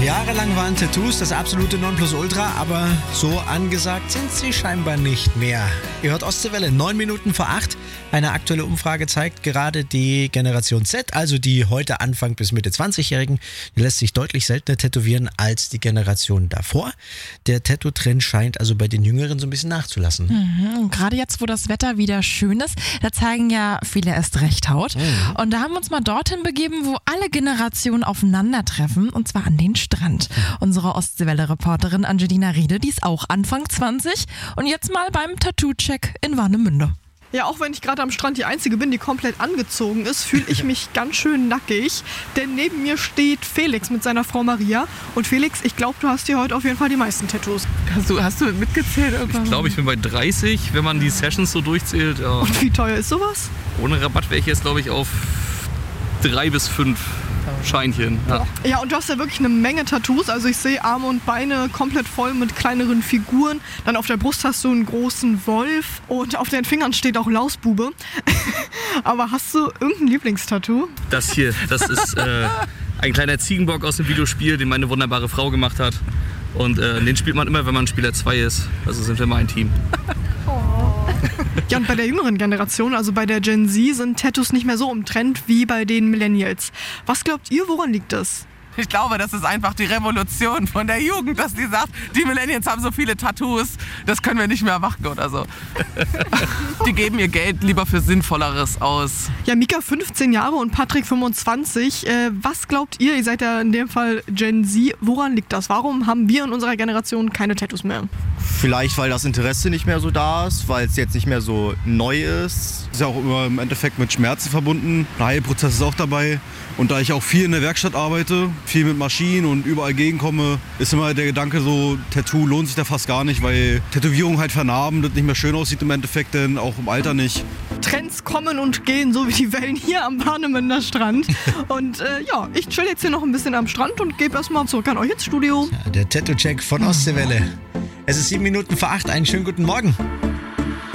Jahrelang waren Tattoos das absolute Nonplusultra, aber so angesagt sind sie scheinbar nicht mehr. Ihr hört Ostseewelle, 9 Minuten vor 8. Eine aktuelle Umfrage zeigt gerade die Generation Z, also die heute Anfang bis Mitte 20-Jährigen, die lässt sich deutlich seltener tätowieren als die Generation davor. Der Tattoo-Trend scheint also bei den Jüngeren so ein bisschen nachzulassen. Und gerade jetzt, wo das Wetter wieder schön ist, da zeigen ja viele erst recht Haut. Und da haben wir uns mal dorthin begeben, wo alle Generationen aufeinandertreffen, und zwar an den Strand. Unsere Ostseewelle-Reporterin Angelina Riede, die ist auch Anfang 20 und jetzt mal beim Tattoo-Check in Warnemünde. Ja, auch wenn ich gerade am Strand die Einzige bin, die komplett angezogen ist, fühle ich mich ganz schön nackig. Denn neben mir steht Felix mit seiner Frau Maria. Und Felix, ich glaube, du hast hier heute auf jeden Fall die meisten Tattoos. Hast du mitgezählt irgendwann? Ich glaube, ich bin bei 30, wenn man die Sessions so durchzählt. Ja. Und wie teuer ist sowas? Ohne Rabatt wäre ich jetzt, glaube ich, auf 3 bis 5 Scheinchen. Ja, und du hast ja wirklich eine Menge Tattoos. Also ich sehe Arme und Beine komplett voll mit kleineren Figuren. Dann auf der Brust hast du einen großen Wolf und auf den Fingern steht auch Lausbube. Aber hast du irgendein Lieblingstattoo? Das hier, das ist ein kleiner Ziegenbock aus dem Videospiel, den meine wunderbare Frau gemacht hat. Und den spielt man immer, wenn man Spieler 2 ist. Also sind wir mal ein Team. Ja, und bei der jüngeren Generation, also bei der Gen Z, sind Tattoos nicht mehr so im Trend wie bei den Millennials. Was glaubt ihr, woran liegt das? Ich glaube, das ist einfach die Revolution von der Jugend, dass die sagt, die Millennials haben so viele Tattoos, das können wir nicht mehr machen oder so. Die geben ihr Geld lieber für Sinnvolleres aus. Ja, Mika 15 Jahre und Patrick 25. Was glaubt ihr seid ja in dem Fall Gen Z, woran liegt das? Warum haben wir in unserer Generation keine Tattoos mehr? Vielleicht, weil das Interesse nicht mehr so da ist, weil es jetzt nicht mehr so neu ist. Ist ja auch immer im Endeffekt mit Schmerzen verbunden. Der Heilprozess ist auch dabei. Und da ich auch viel in der Werkstatt arbeite, viel mit Maschinen und überall gegenkomme, ist immer der Gedanke so, Tattoo lohnt sich da fast gar nicht, weil Tätowierung halt vernarben, das nicht mehr schön aussieht im Endeffekt, denn auch im Alter nicht. Trends kommen und gehen, so wie die Wellen hier am Warnemünder Strand. Und ja, ich chill jetzt hier noch ein bisschen am Strand und gebe erstmal zurück an euch ins Studio. Ja, der Tattoo-Check von Ostseewelle. Es ist 7 Minuten vor 8, einen schönen guten Morgen.